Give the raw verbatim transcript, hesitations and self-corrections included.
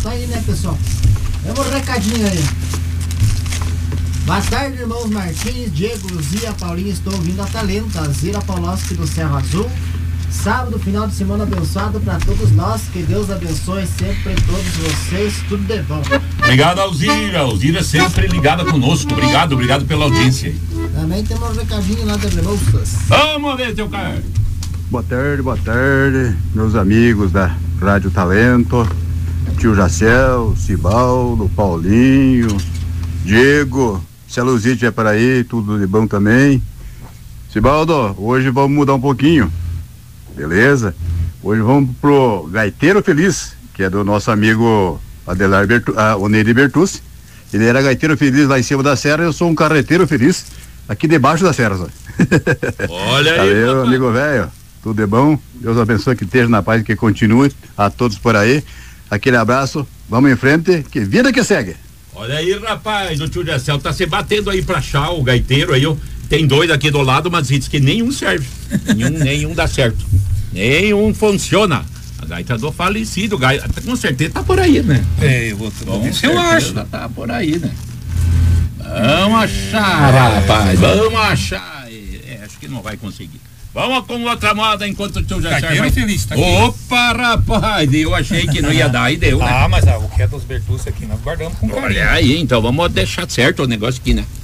Isso aí, né, pessoal? Vamos um recadinho aí. Boa tarde, irmãos Martins, Diego, Luzia, Paulinho. Estou ouvindo a Talento, a Zira Pauloski do Cerro Azul. Sábado, final de semana abençoado para todos nós. Que Deus abençoe sempre todos vocês. Tudo de bom. Obrigado, Alzira. Alzira sempre ligada conosco. Obrigado, obrigado pela audiência. Também temos um recadinho lá de Rebouças. Vamos ver, teu cara. Boa tarde, boa tarde, meus amigos da Rádio Talento. Tio Jacel, Cibaldo, Paulinho, Diego. Se a Luzia estiver por aí, tudo de bom também. Cibaldo, hoje vamos mudar um pouquinho. Beleza? Hoje vamos pro Gaiteiro Feliz, que é do nosso amigo Adelar Bertu, ah, o Nery Bertucci. Ele era gaiteiro feliz lá em cima da serra, eu sou um carreteiro feliz aqui debaixo da serra. Olha aí, valeu, papai. amigo velho, tudo de bom? Deus abençoe, que esteja na paz, que continue a todos por aí. Aquele abraço, vamos em frente, que vida que segue. Olha aí, rapaz, o tio Jacel tá se batendo aí pra achar o gaiteiro aí, ó. Tem dois aqui do lado, mas diz que nenhum serve. nenhum, nenhum dá certo. Nenhum funciona. A gaita do falecido, gaita, com certeza tá por aí, né? É, eu vou Com isso eu acho. tá por aí, né? Vamos achar, rapaz, vamos achar. É, acho que não vai conseguir. Vamos com outra moda enquanto o tio Jacel Gaiteiro vai... Feliz, tá aqui. Opa, rapaz, eu achei que não ia dar e deu, né? Ah, mas ah, o que é dos Bertucci aqui nós guardamos com carinho. Olha aí, então vamos deixar certo o negócio aqui, né?